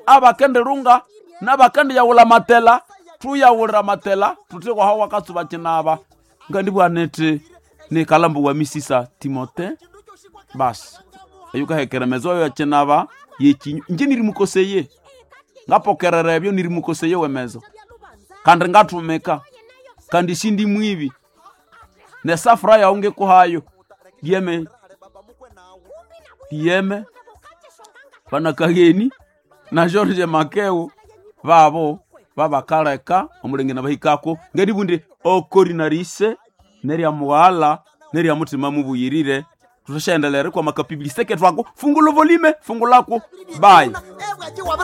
abakende runga nabakende yaula matela tuyawura matela tutekwa hawa katsuba chinaba ngandi bwanete ni kalambu wa misisa Timote bas ayuka hekeremezo ya chinaba yechi njini rimukoseye ngapokerere byo nirimukoseye wemezo kandi ngatumeka kandi shindi mwibi ne safra ya unge kuhayo dieme pana kageni na George Makeu babo baba kareka omulenge nabahikako ngedi bunde okorinarise neria mwala neria mutima mubuyirire tushendelere kwa makapibliseke twako fungula volume fungulako bye